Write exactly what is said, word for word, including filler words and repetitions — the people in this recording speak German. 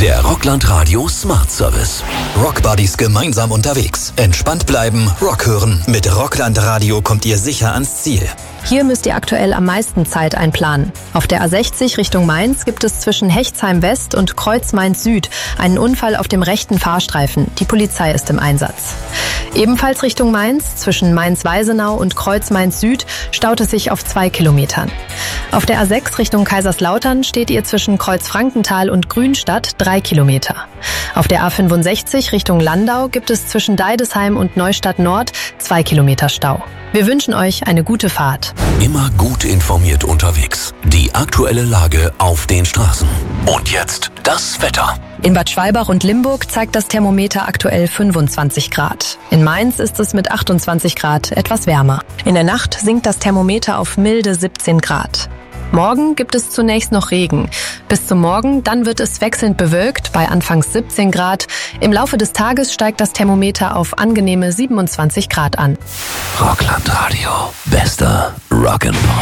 Der Rockland Radio Smart Service. Rockbuddies gemeinsam unterwegs. Entspannt bleiben, Rock hören. Mit Rockland Radio kommt ihr sicher ans Ziel. Hier müsst ihr aktuell am meisten Zeit einplanen. Auf der A sechzig Richtung Mainz gibt es zwischen Hechtsheim West und Kreuz Mainz Süd einen Unfall auf dem rechten Fahrstreifen. Die Polizei ist im Einsatz. Ebenfalls Richtung Mainz, zwischen Mainz-Weisenau und Kreuz Mainz Süd, staut es sich auf zwei Kilometern. Auf der A sechs Richtung Kaiserslautern steht ihr zwischen Kreuz-Frankenthal und Grünstadt drei Kilometer. Auf der A fünfundsechzig Richtung Landau gibt es zwischen Deidesheim und Neustadt Nord zwei Kilometer Stau. Wir wünschen euch eine gute Fahrt. Immer gut informiert unterwegs. Die aktuelle Lage auf den Straßen. Und jetzt das Wetter. In Bad Schwalbach und Limburg zeigt das Thermometer aktuell fünfundzwanzig Grad. In Mainz ist es mit achtundzwanzig Grad etwas wärmer. In der Nacht sinkt das Thermometer auf milde siebzehn Grad. Morgen gibt es zunächst noch Regen. Bis zum Morgen, dann wird es wechselnd bewölkt bei anfangs siebzehn Grad. Im Laufe des Tages steigt das Thermometer auf angenehme siebenundzwanzig Grad an. Rockland Radio. Bester Rock'n'Pop.